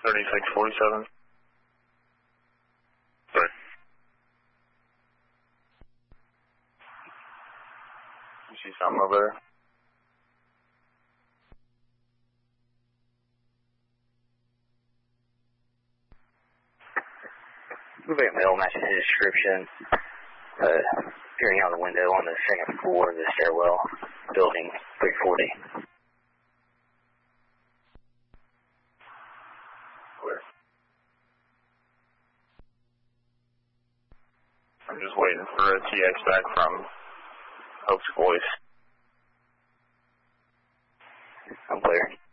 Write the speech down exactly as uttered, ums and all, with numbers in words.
thirty-six forty-seven. Sorry. You see something over there? Very well matches his description. Uh, peering out the window on the second floor of the stairwell, building three forty. Clear. I'm just waiting for a T X back from Hope's voice. I'm clear.